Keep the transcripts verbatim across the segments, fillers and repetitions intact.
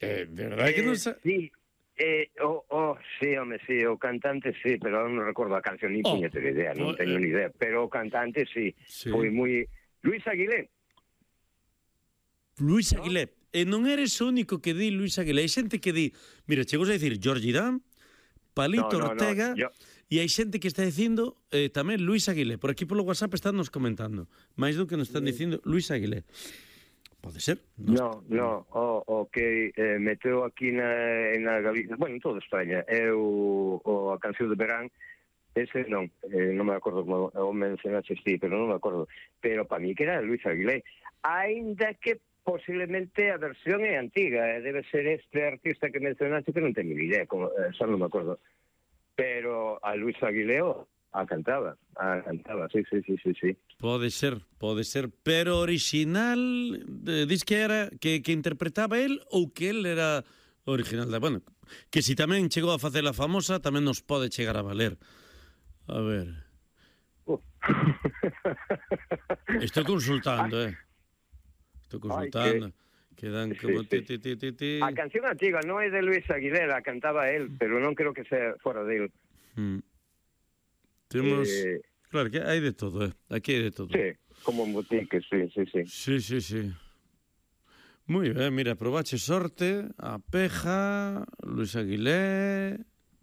Eh, verdade que non sa... Sí, eh, oh, oh, sí, home, sí, o cantante sí, pero non recordo a canción, ni Oh, puñetera idea, non pues, teño eh, ni idea, pero o cantante sí, sí. foi moi... Luis Aguilé. Luis ¿no? Aguilé. E non eres o único que di Luis Aguilé. Hai xente que di... Mira, chegou a dicir Jorge Dan, Palito No, no, no, Ortega... yo... E hai xente que está dicindo eh, tamén Luis Aguilé. Por aquí polo WhatsApp están nos comentando. Mais do que nos están dicindo Luis Aguilé. Pode ser? No, no, o, o que eh, meteu aquí na, na Galicia, bueno, en toda España, é o, o a canción de Verán, ese non, eh, non me acordo como o mencionaste ti, pero non me acordo. Pero para mí que era Luis Aguilé. Ainda que posiblemente a versión é antiga, eh, debe ser este artista que mencionaste, que non teño ni idea, como, eh, xa non me acordo. Pero a Luis Aguilé a cantaba, a cantaba, sí, sí, sí, sí, sí. Pode ser, pode ser, pero original, eh, dis que era que, que interpretaba él ou que él era original da, bueno, que si tamén chegou a facer a famosa, tamén nos pode chegar a valer. A ver. Uh. Estou consultando, eh. Estou consultando. Ay, que... Quedan Sí, como sí. ti, ti, ti, ti, ti. A canción antiga non é de Luis Aguilera, cantaba él, pero non creo que sea fora dele. Mm. Temos... Eh... Claro, que hai de todo, eh. Aquí hai de todo. Sí, como en botique, sí, sí, sí. Sí, sí, sí. Moi ben, mira, probache sorte, a Peja, Luis Aguilé...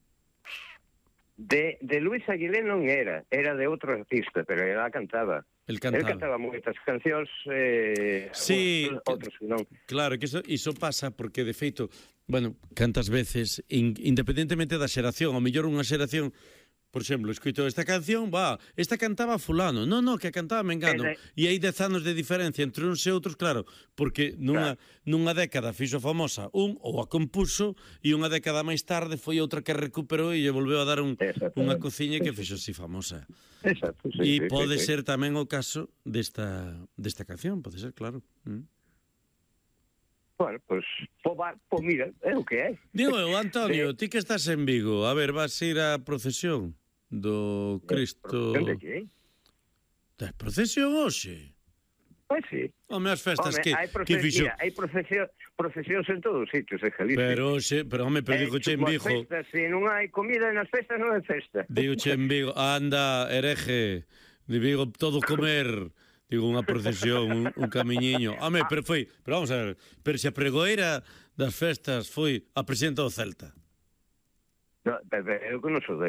De, de Luis Aguilé non era, era de outro artista, pero ela cantaba. El cantaba. El cantaba moitas cancións, eh, sí, outros non. Claro, que iso, iso pasa porque, de feito, bueno, cantas veces, in, independentemente da xeración, ao mellor unha xeración, por exemplo, escoito esta canción, va, esta cantaba fulano, non, non, que a cantaba Mengano, Ese... e hai dez anos de diferencia entre uns e outros, claro, porque nunha, claro. nunha década fixo famosa un ou a compuso, e unha década máis tarde foi outra que recuperou e lle volveu a dar un, unha cociña que fixo así famosa. Exacto, sí, e sí, pode sí, ser sí. tamén o caso desta, desta canción, pode ser, claro. Mm. Bueno, pois, pues, po, po, mira, é o que é. Digo eu, Antonio, sí. ti que estás en Vigo, a ver, vas ir á procesión do Cristo... Procesión de que? Da procesión hoxe? Pois sí. Home, as festas home, que, que fixo... Mira, hai procesión, procesións en todos os sitios, en Galicia. Pero hoxe, pero home, pero digo che en Vigo... Festas, se non hai comida nas festas, non é festa. Digo che en Vigo, anda, hereje, de Vigo todo comer... Digo, unha procesión, un, un camiñiño. Home, pero foi, pero vamos a ver, pero se a pregoeira das festas foi a presidenta do Celta. No, pero eu que non sou de